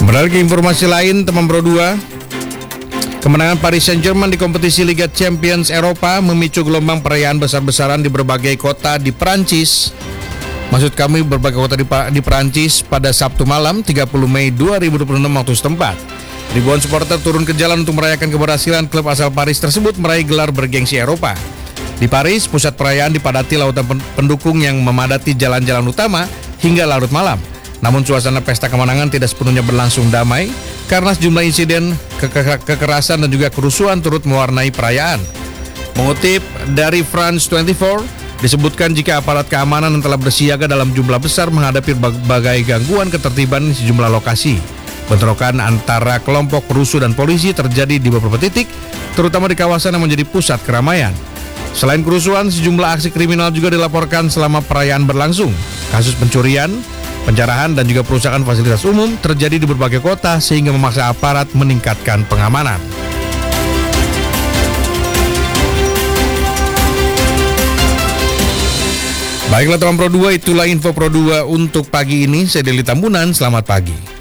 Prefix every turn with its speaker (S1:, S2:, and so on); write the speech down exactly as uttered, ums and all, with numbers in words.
S1: Beralih ke informasi lain, teman Pro dua. Kemenangan Paris Saint-Germain di kompetisi Liga Champions Eropa memicu gelombang perayaan besar-besaran di berbagai kota di Prancis. Maksud kami berbagai kota di, di Prancis pada Sabtu malam tiga puluh Mei dua ribu dua puluh enam waktu setempat. Ribuan supporter turun ke jalan untuk merayakan keberhasilan klub asal Paris tersebut meraih gelar bergengsi Eropa. Di Paris, pusat perayaan dipadati lautan pendukung yang memadati jalan-jalan utama hingga larut malam. Namun suasana pesta kemenangan tidak sepenuhnya berlangsung damai karena sejumlah insiden ke- ke- kekerasan dan juga kerusuhan turut mewarnai perayaan. Mengutip dari France dua puluh empat, disebutkan jika aparat keamanan yang telah bersiaga dalam jumlah besar menghadapi berbagai gangguan ketertiban di sejumlah lokasi. Bentrokan antara kelompok perusuh dan polisi terjadi di beberapa titik, terutama di kawasan yang menjadi pusat keramaian. Selain kerusuhan, sejumlah aksi kriminal juga dilaporkan selama perayaan berlangsung. Kasus pencurian, penjarahan, dan juga perusakan fasilitas umum terjadi di berbagai kota sehingga memaksa aparat meningkatkan pengamanan. Baiklah teman Pro dua, itulah info Pro dua untuk pagi ini. Saya Deli Tambunan, selamat pagi.